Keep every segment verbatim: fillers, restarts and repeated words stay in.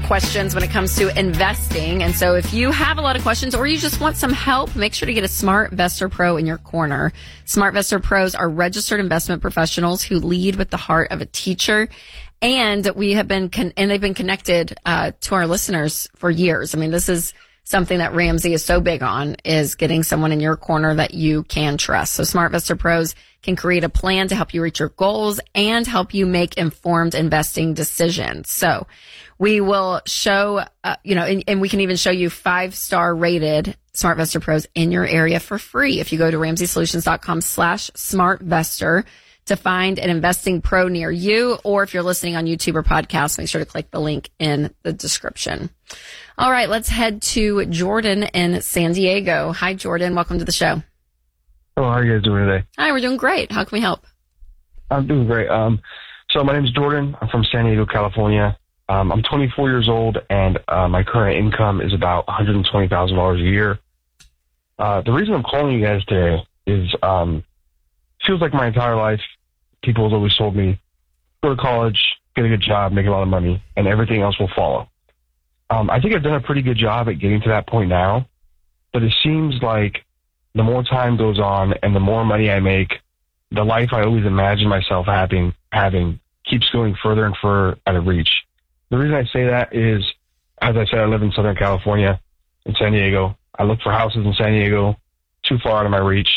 questions when it comes to investing. And so if you have a lot of questions or you just want some help, make sure to get a SmartVestor Pro in your corner. SmartVestor Pros are registered investment professionals who lead with the heart of a teacher. And we have been, con- and they've been connected uh, to our listeners for years. I mean, this is something that Ramsey is so big on, is getting someone in your corner that you can trust. So SmartVestor Pros can create a plan to help you reach your goals and help you make informed investing decisions. So we will show, uh, you know, and, and we can even show you five-star rated SmartVestor Pros in your area for free if you go to ramseysolutions.com slash SmartVestor to find an investing pro near you. Or if you're listening on YouTube or podcast, make sure to click the link in the description. All right, let's head to Jordan in San Diego. Hi, Jordan. Welcome to the show. Oh, how are you guys doing today? Hi, we're doing great. How can we help? I'm doing great. Um, so my name is Jordan. I'm from San Diego, California. Um, I'm twenty-four years old, and uh, my current income is about one hundred twenty thousand dollars a year. Uh, the reason I'm calling you guys today is um, it feels like my entire life, people have always told me, go to college, get a good job, make a lot of money, and everything else will follow. Um, I think I've done a pretty good job at getting to that point now, but it seems like the more time goes on and the more money I make, the life I always imagined myself having, having keeps going further and further out of reach. The reason I say that is, as I said, I live in Southern California, in San Diego. I look for houses in San Diego, too far out of my reach.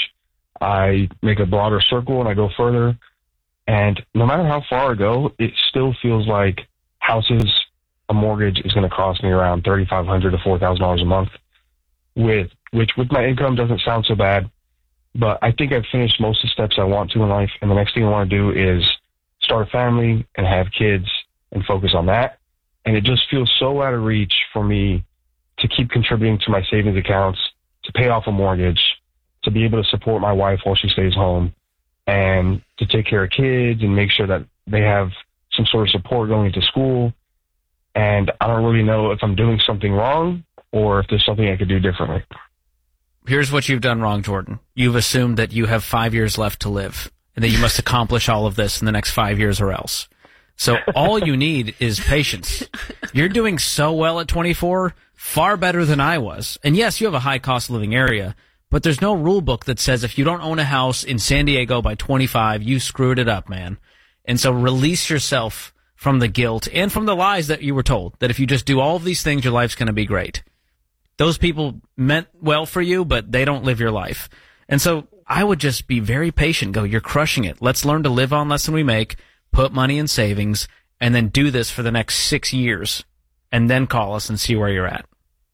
I make a broader circle and I go further. And no matter how far I go, it still feels like houses, a mortgage is going to cost me around thirty-five hundred dollars to four thousand dollars a month, with which with my income doesn't sound so bad. But I think I've finished most of the steps I want to in life. And the next thing I want to do is start a family and have kids and focus on that. And it just feels so out of reach for me to keep contributing to my savings accounts, to pay off a mortgage, to be able to support my wife while she stays home, and to take care of kids and make sure that they have some sort of support going to school. And I don't really know if I'm doing something wrong or if there's something I could do differently. Here's what you've done wrong, Jordan. You've assumed that you have five years left to live and that you must accomplish all of this in the next five years or else. So all you need is patience. You're doing so well at twenty-four, far better than I was. And yes, you have a high cost of living area, but there's no rule book that says if you don't own a house in San Diego by twenty-five, you screwed it up, man. And so release yourself from the guilt and from the lies that you were told, that if you just do all of these things, your life's going to be great. Those people meant well for you, but they don't live your life. And so I would just be very patient. Go, you're crushing it. Let's learn to live on less than we make, put money in savings, and then do this for the next six years, and then call us and see where you're at.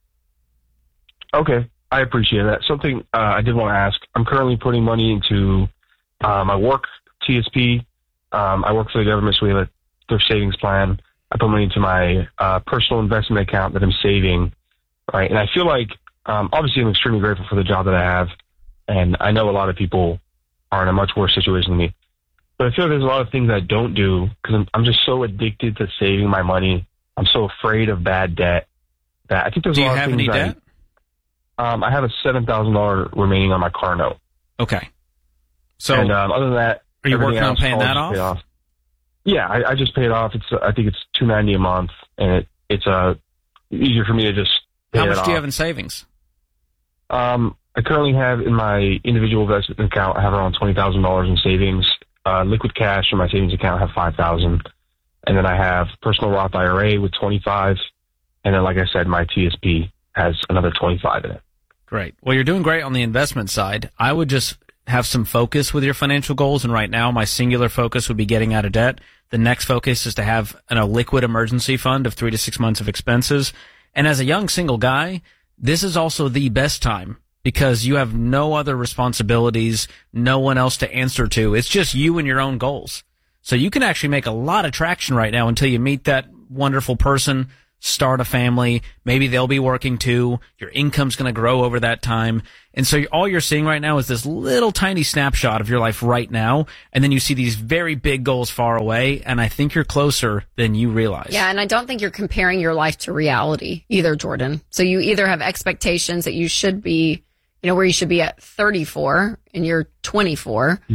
Okay, I appreciate that. Something uh, I did want to ask. I'm currently putting money into uh, my work, T S P. Um, I work for the government, so we have a thrift savings plan. I put money into my uh, personal investment account that I'm saving, right? And I feel like, um, obviously, I'm extremely grateful for the job that I have, and I know a lot of people are in a much worse situation than me. But I feel like there's a lot of things I don't do because I'm, I'm just so addicted to saving my money. I'm so afraid of bad debt that I think there's do a lot you have of things any I, debt? Um, I have a seven thousand dollars remaining on my car note. Okay. So, and um, other than that, are you working on paying that off? off? off? Yeah, I, I just paid it off. It's I think it's two ninety a month, and it, it's uh, easier for me to just pay How much it do you off. have in savings? Um, I currently have in my individual investment account, I have around twenty thousand dollars in savings. Uh, liquid cash in my savings account, I have five thousand dollars. And then I have personal Roth I R A with twenty-five. And then, like I said, my T S P has another twenty-five in it. Great. Well, you're doing great on the investment side. I would just have some focus with your financial goals. And right now, my singular focus would be getting out of debt. The next focus is to have an, a liquid emergency fund of three to six months of expenses. And as a young single guy, this is also the best time because you have no other responsibilities, no one else to answer to. It's just you and your own goals. So you can actually make a lot of traction right now until you meet that wonderful person, start a family. Maybe they'll be working too. Your income's going to grow over that time. And so all you're seeing right now is this little tiny snapshot of your life right now. And then you see these very big goals far away. And I think you're closer than you realize. Yeah, and I don't think you're comparing your life to reality either, Jordan. So you either have expectations that you should be, you know, where you should be at thirty-four and you're twenty-four. Yeah.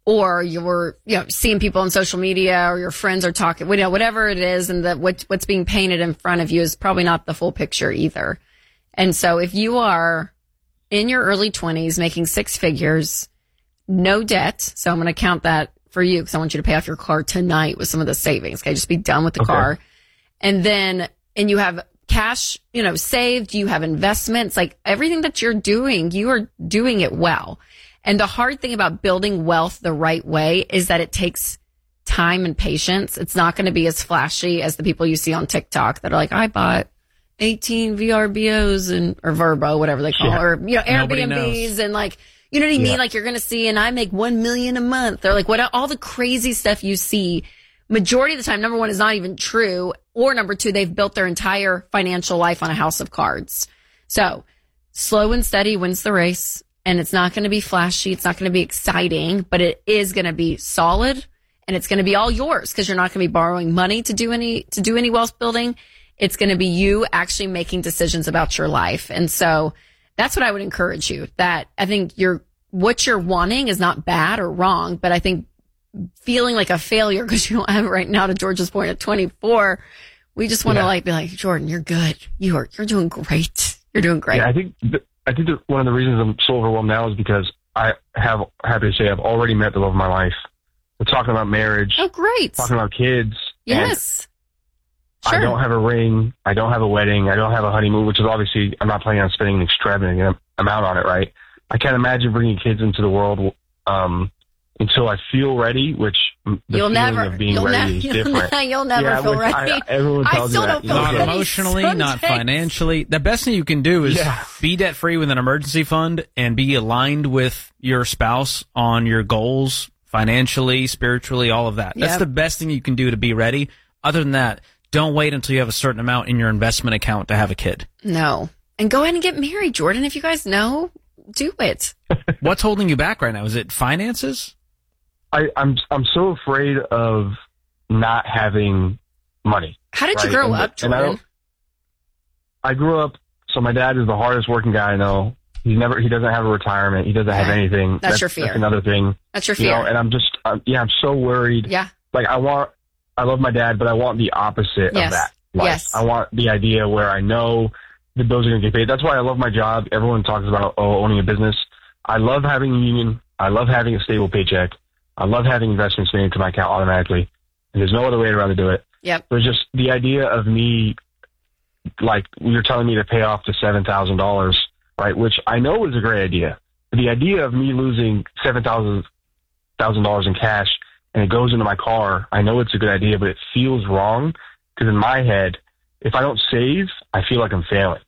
or you're, you know, seeing people on social media, or your friends are talking, you know, whatever it is, and that what, what's being painted in front of you is probably not the full picture either. And so if you are in your early twenties making six figures, no debt, so I'm going to count that for you because I want you to pay off your car tonight with some of the savings. Okay, just be done with the Okay. car. And then, and you have cash, you know, saved, you have investments, like everything that you're doing, you are doing it well. And the hard thing about building wealth the right way is that it takes time and patience. It's not going to be as flashy as the people you see on TikTok that are like, I bought eighteen V R B Os and, or Verbo, whatever they call Yeah. it, or, you know, Nobody Airbnbs knows. and like, you know what I mean? Yeah. Like you're going to see, and I make one million a month, or like what, all the crazy stuff you see. Majority of the time, number one, is not even true. Or number two, they've built their entire financial life on a house of cards. So slow and steady wins the race. And it's not going to be flashy. It's not going to be exciting, but it is going to be solid, and it's going to be all yours because you're not going to be borrowing money to do any, to do any wealth building. It's going to be you actually making decisions about your life. And so that's what I would encourage you, that I think you're, what you're wanting is not bad or wrong, but I think feeling like a failure because you don't have it right now, to George's point at twenty-four, we just want to Yeah. like be like, Jordan, you're good. You are, you're doing great. You're doing great. Yeah, I think th- I think that one of the reasons I'm so overwhelmed now is because I have happy to say I've already met the love of my life. We're talking about marriage, Oh, great. talking about kids. Yes. And Sure. I don't have a ring. I don't have a wedding. I don't have a honeymoon, which is obviously I'm not planning on spending an extravagant am- amount on it, right? I can't imagine bringing kids into the world um, until I feel ready, which the You'll feeling never, of being you'll, ready never is you'll, different. ne- you'll never yeah, feel which ready. I, everyone I tells still me don't that. feel Not ready emotionally, some not days. financially. The best thing you can do is Yeah. be debt free with an emergency fund and be aligned with your spouse on your goals, financially, spiritually, all of that. That's Yep. the best thing you can do to be ready. Other than that, don't wait until you have a certain amount in your investment account to have a kid. No. And go ahead and get married, Jordan. If you guys know, do it. What's holding you back right now? Is it finances? I, I'm I'm so afraid of not having money. How did you Right, grow and- up, and I Jordan? don't- I grew up. So my dad is the hardest working guy I know. He never. He doesn't have a retirement. He doesn't have Okay. anything. That's your fear. That's another thing. That's your You fear. know, and I'm just. I'm, yeah, I'm so worried. yeah. Like I want. I love my dad, but I want the opposite Yes. of that. Life. Yes. I want the idea where I know the bills are going to get paid. That's why I love my job. Everyone talks about oh, owning a business. I love having a union. I love having a stable paycheck. I love having investments made into my account automatically. And there's no other way around to do it. Yep. But just the idea of me, like you're telling me to pay off the seven thousand dollars, right? Which I know is a great idea. But the idea of me losing seven thousand dollars in cash and it goes into my car, I know it's a good idea, but it feels wrong because in my head, if I don't save, I feel like I'm failing.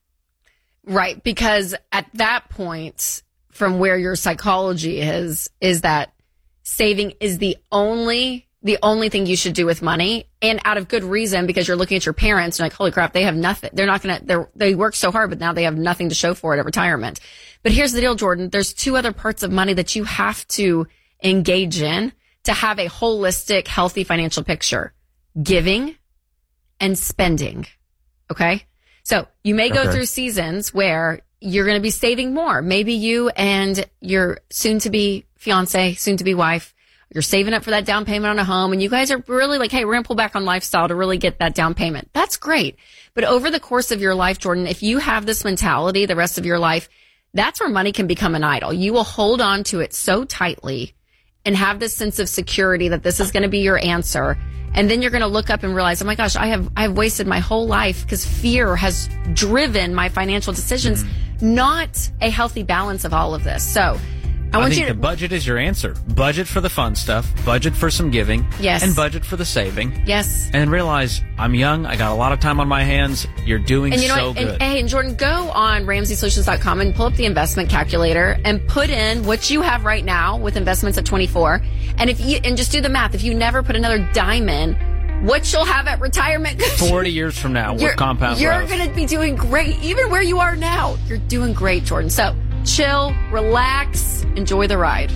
Right. Because at that point, from where your psychology is, is that saving is the only, the only thing you should do with money, and out of good reason, because you're looking at your parents and like, holy crap, they have nothing. They're not going to, they're, they work so hard, but now they have nothing to show for it at retirement. But here's the deal, Jordan. There's two other parts of money that you have to engage in to have a holistic, healthy financial picture: giving and spending. Okay. So you may go Okay. through seasons where you're going to be saving more. Maybe you and your soon to be fiance, soon to be wife, you're saving up for that down payment on a home, and you guys are really like, hey, we're going to pull back on lifestyle to really get that down payment. That's great. But over the course of your life, Jordan, if you have this mentality the rest of your life, that's where money can become an idol. You will hold on to it so tightly and have this sense of security that this is going to be your answer. And then you're going to look up and realize, oh my gosh, I have, I have wasted my whole life because fear has driven my financial decisions, Mm-hmm. not a healthy balance of all of this. So I I want think you to, the budget is your answer. Budget for the fun stuff, budget for some giving, Yes. and budget for the saving. yes. And realize I'm young, I got a lot of time on my hands. You're doing And you know so what? good. And, hey, and Jordan, go on Ramsey Solutions dot com and pull up the investment calculator and put in what you have right now with investments at twenty-four. And if you, and just do the math. If you never put another dime in, what you'll have at retirement. Forty years from now with you're, compound You're growth. going to be doing great. Even where you are now, you're doing great, Jordan. So chill, relax, enjoy the ride.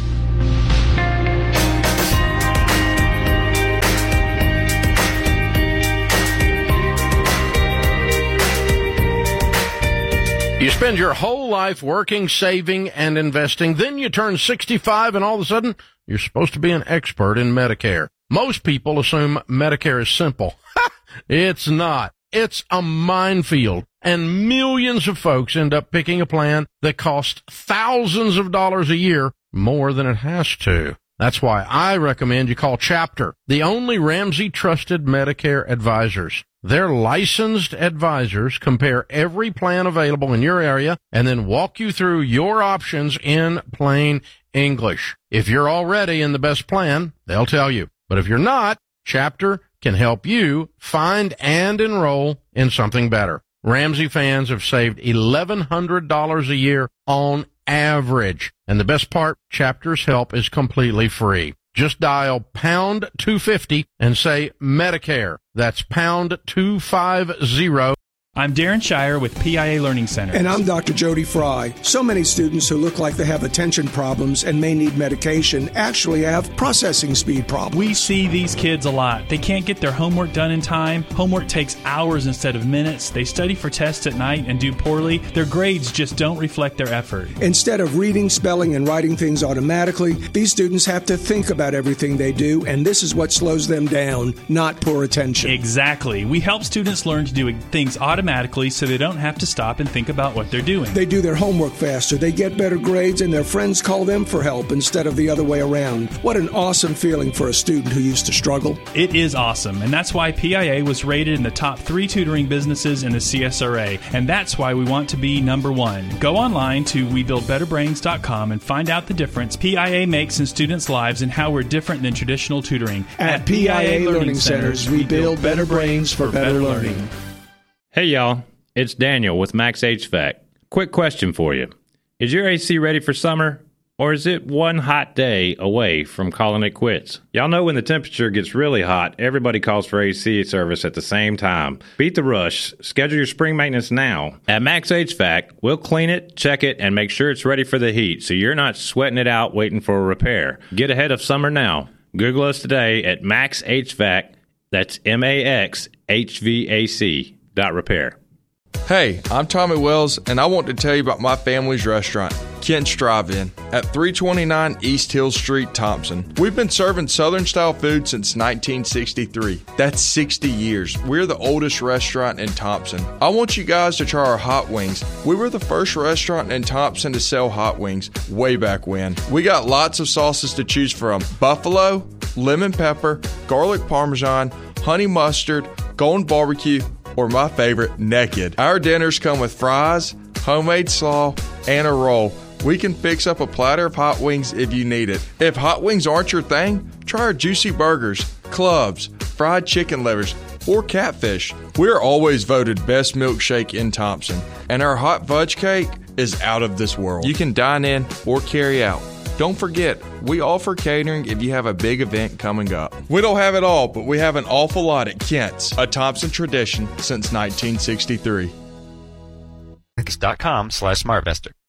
You spend your whole life working, saving, and investing. Then you turn sixty-five and all of a sudden, You're supposed to be an expert in Medicare. Most people assume Medicare is simple. It's not. It's a minefield, and millions of folks end up picking a plan that costs thousands of dollars a year more than it has to. That's why I recommend you call Chapter, the only Ramsey-trusted Medicare advisors. Their licensed advisors compare every plan available in your area and then walk you through your options in plain English. If you're already in the best plan, they'll tell you. But if you're not, Chapter can help you find and enroll in something better. Ramsey fans have saved eleven hundred dollars a year on average. And the best part, Chapter's help is completely free. Just dial pound two fifty and say Medicare. That's pound two fifty. I'm Darren Shire with P I A Learning Center. And I'm Doctor Jody Fry. So many students who look like they have attention problems and may need medication actually have processing speed problems. We see these kids a lot. They can't get their homework done in time. Homework takes hours instead of minutes. They study for tests at night and do poorly. Their grades just don't reflect their effort. Instead of reading, spelling, and writing things automatically, these students have to think about everything they do, and this is what slows them down, not poor attention. Exactly. We help students learn to do things automatically so they don't have to stop and think about what they're doing. They do their homework faster, they get better grades, and their friends call them for help instead of the other way around. What an awesome feeling for a student who used to struggle. It is awesome, and that's why P I A was rated in the top three tutoring businesses in the C S R A, and that's why we want to be number one. Go online to we build better brains dot com and find out the difference P I A makes in students' lives and how we're different than traditional tutoring. At, At P I A Learning Centers, we build better brains for better learning. Hey y'all, it's Daniel with Max H V A C. Quick question for you. Is your A C ready for summer, or is it one hot day away from calling it quits? Y'all know when the temperature gets really hot, everybody calls for A C service at the same time. Beat the rush. Schedule your spring maintenance now. At Max H V A C, we'll clean it, check it, and make sure it's ready for the heat, so you're not sweating it out waiting for a repair. Get ahead of summer now. Google us today at Max H V A C. That's M A X H V A C. Dot repair. Hey, I'm Tommy Wells, and I want to tell you about my family's restaurant, Kent's Drive-In, at three twenty-nine East Hill Street, Thompson. We've been serving Southern-style food since nineteen sixty-three. That's sixty years. We're the oldest restaurant in Thompson. I want you guys to try our hot wings. We were the first restaurant in Thompson to sell hot wings way back when. We got lots of sauces to choose from: buffalo, lemon pepper, garlic parmesan, honey mustard, golden barbecue, or my favorite, naked. Our dinners come with fries, homemade slaw, and a roll. We can fix up a platter of hot wings if you need it. If hot wings aren't your thing, try our juicy burgers, clubs, fried chicken livers, or catfish. We're always voted best milkshake in Thompson, and our hot fudge cake is out of this world. You can dine in or carry out. Don't forget, we offer catering if you have a big event coming up. We don't have it all, but we have an awful lot at Kent's, a Thompson tradition since nineteen sixty-three. dot com slash SmartVestor.